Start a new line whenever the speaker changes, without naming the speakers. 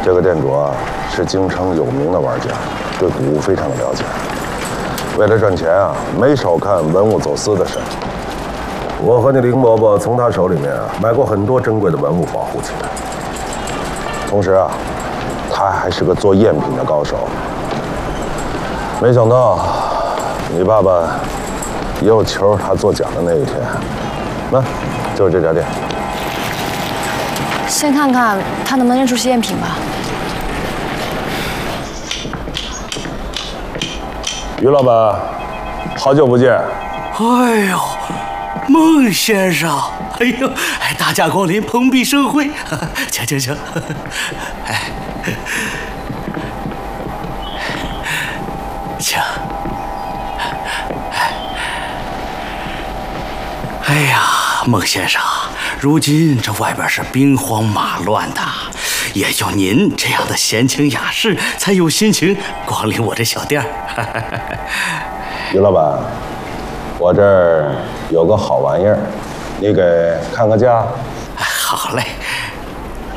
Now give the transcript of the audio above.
这个店主啊，是京城有名的玩家，对古物非常的了解。为了赚钱啊，没少干文物走私的事。我和你林伯伯从他手里面啊买过很多珍贵的文物，保护起来。同时啊，他还是个做赝品的高手。没想到，你爸爸也有求他作假的那一天。那，就是这家店。
先看看他能不能认出是赝品吧。
于老板，好久不见。
哎呦，孟先生，哎呦，大驾光临，蓬荜生辉。请，哎，请。哎呀，孟先生，如今这外边是兵荒马乱的，也就您这样的闲情雅士才有心情光临我这小店儿。
于老板，我这儿有个好玩意儿，你给看个价。
好嘞。